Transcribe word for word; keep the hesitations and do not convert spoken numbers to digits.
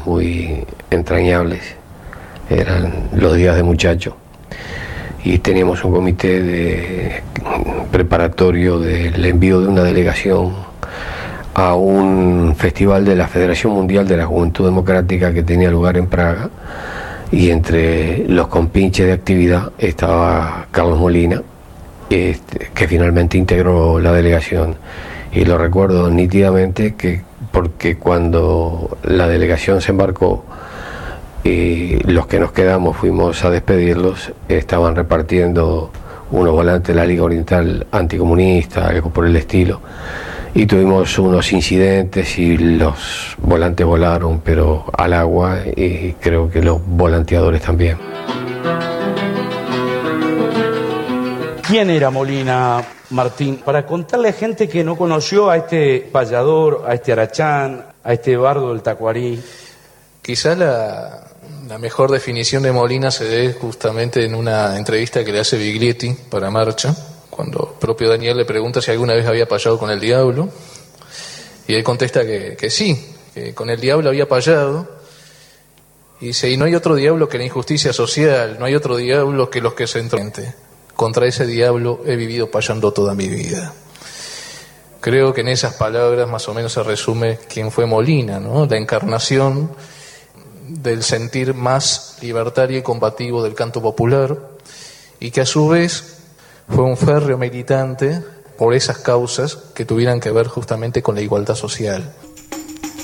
recuerdos muy entrañables. Eran los días de muchacho y teníamos un comité de preparatorio del envío de una delegación a un festival de la Federación Mundial de la Juventud Democrática que tenía lugar en Praga, y entre los compinches de actividad estaba Carlos Molina, este, que finalmente integró la delegación. Y lo recuerdo nítidamente que porque cuando la delegación se embarcó y los que nos quedamos fuimos a despedirlos, estaban repartiendo unos volantes de la Liga Oriental Anticomunista, algo por el estilo, y tuvimos unos incidentes y los volantes volaron pero al agua, y creo que los volanteadores también. ¿Quién era Molina, Martín? Para contarle a gente que no conoció a este payador, a este arachán, a este bardo del Tacuarí. Quizá la, la mejor definición de Molina se dé justamente en una entrevista que le hace Biglietti para Marcha, cuando el propio Daniel le pregunta si alguna vez había payado con el diablo, y él contesta que, que sí, que con el diablo había payado, y dice, y no hay otro diablo que la injusticia social, no hay otro diablo que los que se enfrenten. Contra ese diablo he vivido payando toda mi vida. Creo que en esas palabras más o menos se resume quién fue Molina, ¿no? La encarnación del sentir más libertario y combativo del canto popular, y que a su vez fue un férreo militante por esas causas que tuvieran que ver justamente con la igualdad social.